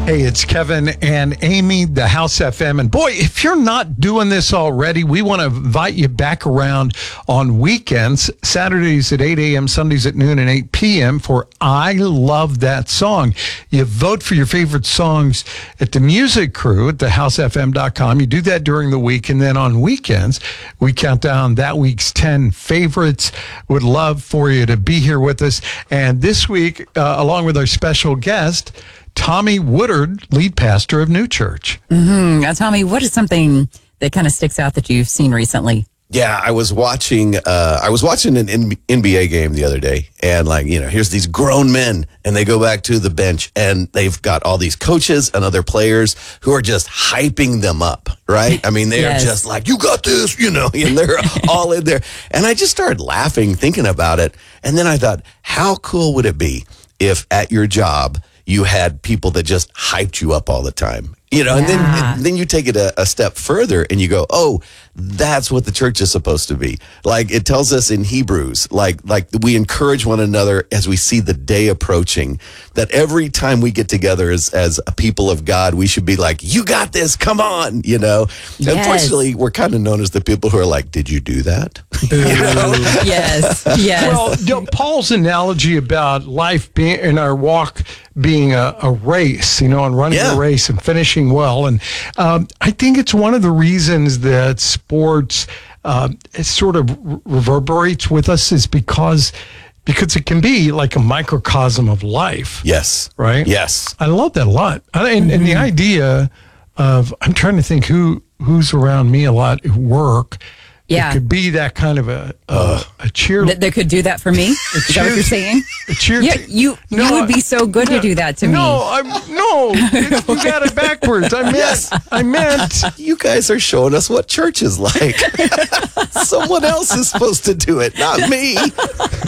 Hey, it's Kevin and Amy, the House FM. And boy, if you're not doing this already, we want to invite you back around on weekends, Saturdays at 8 a.m., Sundays at noon and 8 p.m. for I Love That Song. You vote for your favorite songs at the Music Crew at thehousefm.com. You do that during the week. And then on weekends, we count down that week's 10 favorites. Would love for you to be here with us. And this week, along with our special guest, Tommy Woodard, lead pastor of New Church. Now, Tommy, what is something that kind of sticks out that you've seen recently? Yeah, I was watching an NBA game the other day, and here's these grown men, and they go back to the bench, and they've got all these coaches and other players who are just hyping them up, right? I mean, they're just like, you got this, and they're all in there. And I just started laughing, thinking about it. And then I thought, how cool would it be if at your job, you had people that just hyped you up all the time, and then you take it a step further and you go, oh, that's what the church is supposed to be. Like it tells us in Hebrews, like we encourage one another as we see the day approaching, that every time we get together as a people of God, we should be like, you got this, come on, Yes. Unfortunately, we're kind of known as the people who are like, did you do that? Yes. Well, Paul's analogy about life being in our walk being a race, and running a race and finishing well. And I think it's one of the reasons that sports it sort of reverberates with us is because it can be like a microcosm of life. Yes. Right? Yes. I love that a lot. And the idea of, I'm trying to think who's around me a lot at work. Yeah. It could be that kind of a cheer. That could do that for me? Is that what you're saying? A cheer. Yeah, you would be so good to do that to me. You got it backwards. I meant. You guys are showing us what church is like. Someone else is supposed to do it, not me.